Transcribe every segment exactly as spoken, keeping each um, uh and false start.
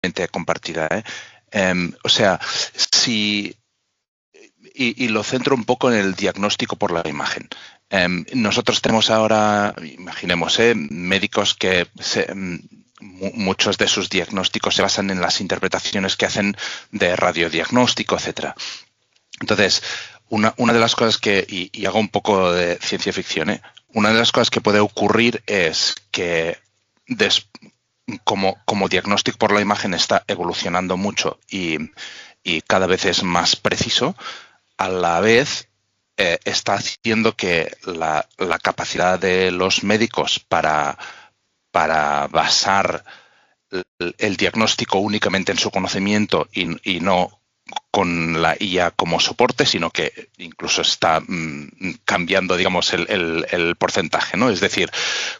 totalmente compartida, ¿eh? Um, o sea, si... Y, y lo centro un poco en el diagnóstico por la imagen. Um, nosotros tenemos ahora, imaginemos, ¿eh? médicos que se, um, muchos de sus diagnósticos se basan en las interpretaciones que hacen de radiodiagnóstico, etcétera. Entonces, una, una de las cosas que, y, y hago un poco de ciencia ficción, ¿eh? Una de las cosas que puede ocurrir es que des, como, como diagnóstico por la imagen está evolucionando mucho y, y cada vez es más preciso, a la vez eh, está haciendo que la, la capacidad de los médicos para, para basar el, el diagnóstico únicamente en su conocimiento y, y no con la I A como soporte, sino que incluso está mmm, cambiando, digamos, el, el, el porcentaje, ¿no? Es decir,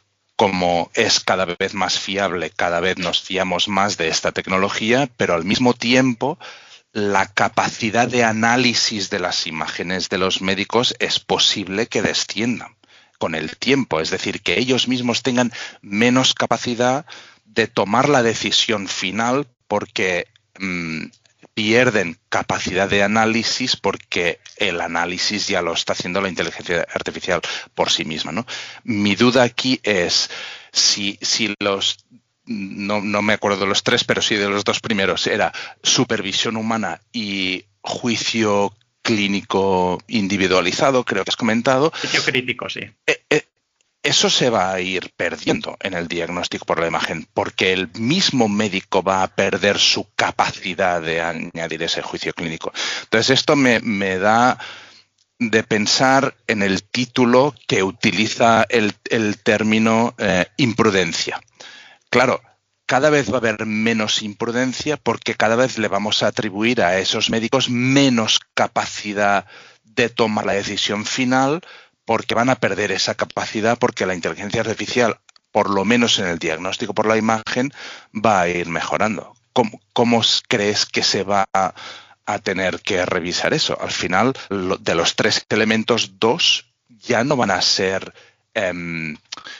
como es cada vez más fiable, cada vez nos fiamos más de esta tecnología, pero al mismo tiempo la capacidad de análisis de las imágenes de los médicos es posible que descienda con el tiempo. Es decir, que ellos mismos tengan menos capacidad de tomar la decisión final porque mmm, pierden capacidad de análisis porque el análisis ya lo está haciendo la inteligencia artificial por sí misma, ¿no? Mi duda aquí es si, si los... No, no me acuerdo de los tres, pero sí de los dos primeros. Era supervisión humana y juicio clínico individualizado, creo que has comentado. Juicio crítico, sí. Eh, eh, eso se va a ir perdiendo en el diagnóstico por la imagen, porque el mismo médico va a perder su capacidad de añadir ese juicio clínico. Entonces, esto me, me da de pensar en el título que utiliza el, el término eh, imprudencia. Claro, cada vez va a haber menos imprudencia porque cada vez le vamos a atribuir a esos médicos menos capacidad de tomar la decisión final porque van a perder esa capacidad porque la inteligencia artificial, por lo menos en el diagnóstico por la imagen, va a ir mejorando. ¿Cómo, cómo crees que se va a, a tener que revisar eso? Al final, lo, de los tres elementos, dos ya no van a ser... Eh,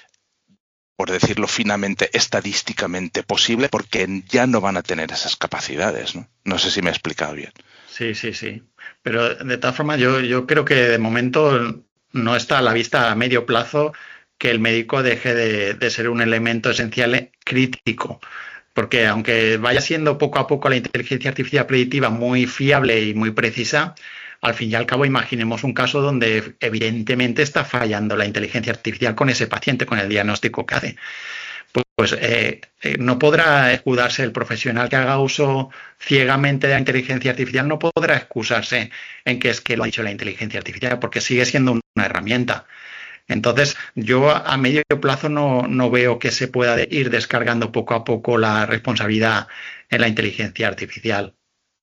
por decirlo finamente, estadísticamente posible, porque ya no van a tener esas capacidades, ¿no? No sé si me he explicado bien. Sí, sí, sí. Pero de todas formas, yo, yo creo que de momento no está a la vista a medio plazo que el médico deje de, de ser un elemento esencial crítico. Porque aunque vaya siendo poco a poco la inteligencia artificial predictiva muy fiable y muy precisa, al fin y al cabo imaginemos un caso donde evidentemente está fallando la inteligencia artificial con ese paciente, con el diagnóstico que hace. Pues, pues eh, eh, no podrá escudarse el profesional que haga uso ciegamente de la inteligencia artificial, no podrá excusarse en que es que lo ha dicho la inteligencia artificial, porque sigue siendo una herramienta. Entonces, yo a medio plazo no, no veo que se pueda ir descargando poco a poco la responsabilidad en la inteligencia artificial.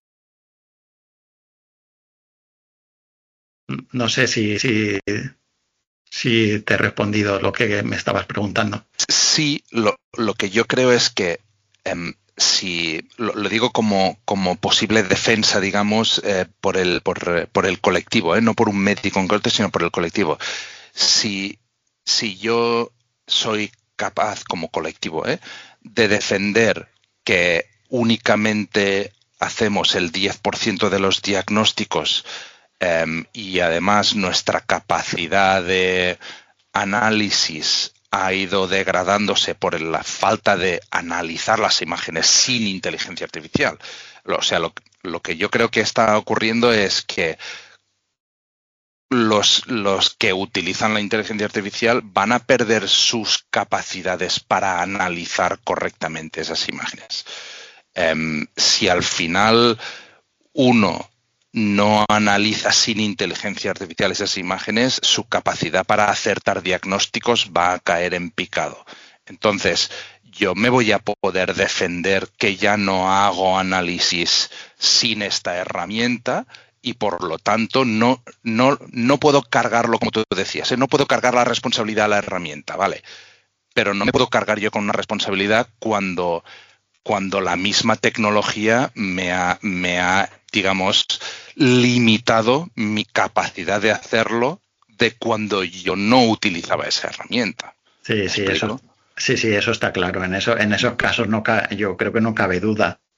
No sé si, si, si te he respondido lo que me estabas preguntando. Sí, lo, lo que yo creo es que um, si lo, lo digo como, como posible defensa, digamos, eh, por, el, por, por el colectivo, ¿eh? No por un médico en concreto, sino por el colectivo. Si, si yo soy capaz como colectivo ¿eh? de defender que únicamente hacemos el diez por ciento de los diagnósticos um, y además nuestra capacidad de análisis ha ido degradándose por la falta de analizar las imágenes sin inteligencia artificial. O sea, lo, lo que yo creo que está ocurriendo es que Los, los que utilizan la inteligencia artificial van a perder sus capacidades para analizar correctamente esas imágenes. Um, si al final uno no analiza sin inteligencia artificial esas imágenes, su capacidad para acertar diagnósticos va a caer en picado. Entonces, yo me voy a poder defender que ya no hago análisis sin esta herramienta y por lo tanto no, no, no puedo cargarlo, como tú decías, ¿eh? No puedo cargar la responsabilidad a la herramienta, ¿vale? Pero no me puedo cargar yo con una responsabilidad cuando, cuando la misma tecnología me ha, me ha, digamos, limitado mi capacidad de hacerlo de cuando yo no utilizaba esa herramienta. Sí, sí, eso, Sí, sí, eso está claro. En eso, en esos casos no ca- yo creo que no cabe duda.